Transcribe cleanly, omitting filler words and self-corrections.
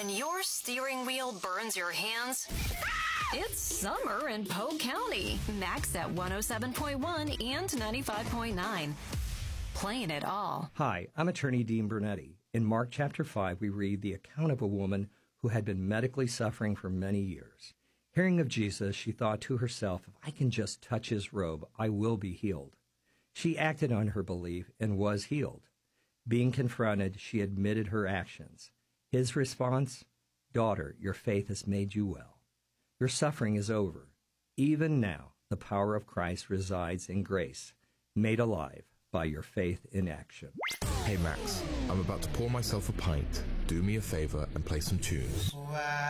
When your steering wheel burns your hands, it's summer in Poe County. Max at 107.1 and 95.9. Playing it all. Hi, I'm attorney Dean Bernetti. In Mark chapter 5, we read the account of a woman who had been medically suffering for many years. Hearing of Jesus, she thought to herself, if I can just touch his robe, I will be healed. She acted on her belief and was healed. Being confronted, she admitted her actions. His response, daughter, your faith has made you well. Your suffering is over. Even now, the power of Christ resides in grace, made alive by your faith in action. Hey Max, I'm about to pour myself a pint. Do me a favor and play some tunes.